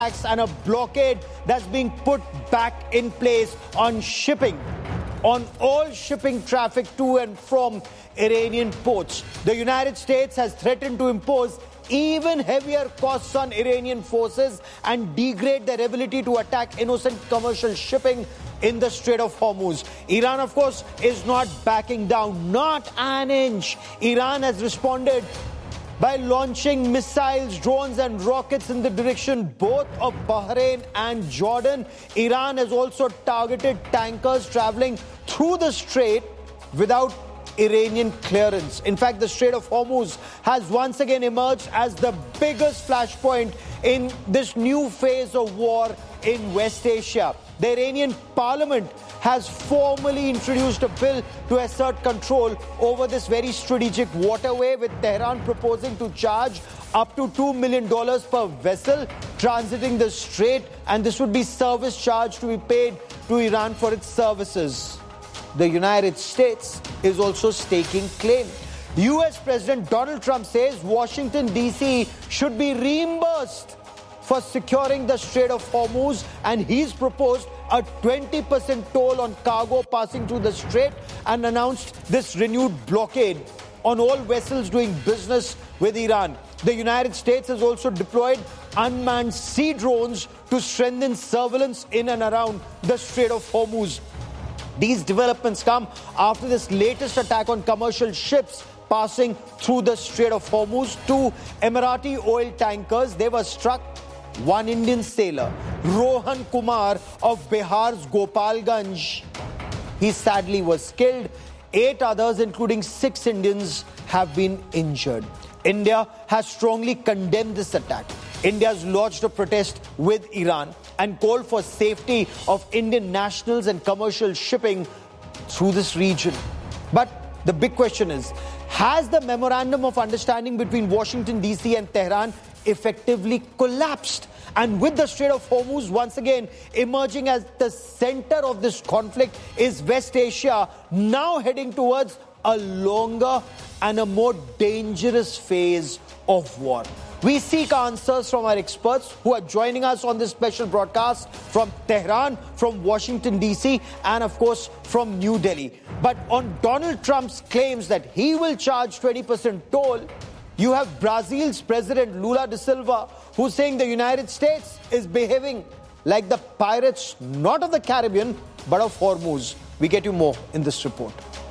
and a blockade that's being put back in place on shipping, on all shipping traffic to and from Iranian ports. The United States has threatened to impose even heavier costs on Iranian forces and degrade their ability to attack innocent commercial shipping in the Strait of Hormuz. Iran, of course, is not backing down, not an inch. Iran has responded by launching missiles, drones and rockets in the direction both of Bahrain and Jordan. Iran has also targeted tankers traveling through the strait without Iranian clearance. In fact, the Strait of Hormuz has once again emerged as the biggest flashpoint in this new phase of war in West Asia. The Iranian parliament has formally introduced a bill to assert control over this very strategic waterway, with Tehran proposing to charge up to $2 million per vessel transiting the strait, and this would be service charge to be paid to Iran for its services. The United States is also staking claim. US President Donald Trump says Washington, D.C. should be reimbursed for securing the Strait of Hormuz, and he's proposed a 20% toll on cargo passing through the strait and announced this renewed blockade on all vessels doing business with Iran. The United States has also deployed unmanned sea drones to strengthen surveillance in and around the Strait of Hormuz. These developments come after this latest attack on commercial ships passing through the Strait of Hormuz. Two Emirati oil tankers, they were struck. One Indian sailor, Rohan Kumar of Bihar's Gopalganj, he sadly was killed. 8 others, including 6 Indians, have been injured. India has strongly condemned this attack. India has lodged a protest with Iran and called for safety of Indian nationals and commercial shipping through this region. But the big question is, has the memorandum of understanding between Washington, D.C. and Tehran effectively collapsed? And with the Strait of Hormuz once again emerging as the center of this conflict, is West Asia now heading towards a longer and a more dangerous phase of war? We seek answers from our experts who are joining us on this special broadcast from Tehran, from Washington, D.C., and of course from New Delhi. But on Donald Trump's claims that he will charge 20% toll, you have Brazil's President Lula da Silva, who's saying the United States is behaving like the pirates, not of the Caribbean, but of Hormuz. We get you more in this report.